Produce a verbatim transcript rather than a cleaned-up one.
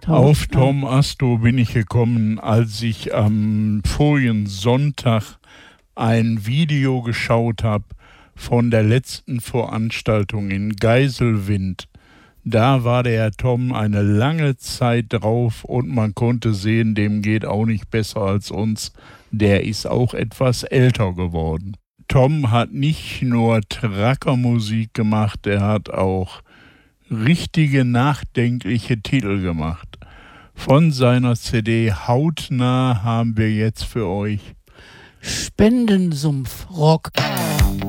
Auf Tom Asto bin ich gekommen, als ich am vorigen Sonntag ein Video geschaut habe von der letzten Veranstaltung in Geiselwind. Da war der Tom eine lange Zeit drauf und man konnte sehen, dem geht auch nicht besser als uns. Der ist auch etwas älter geworden. Tom hat nicht nur Trackermusik gemacht, der hat auch richtige nachdenkliche Titel gemacht. Von seiner C D Hautnah haben wir jetzt für euch Spendensumpf Rock.